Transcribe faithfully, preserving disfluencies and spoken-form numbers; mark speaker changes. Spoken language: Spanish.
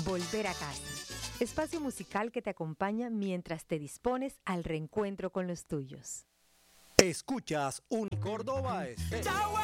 Speaker 1: Volver a casa. Espacio musical que te acompaña mientras te dispones al reencuentro con los tuyos.
Speaker 2: Escuchas un Córdoba.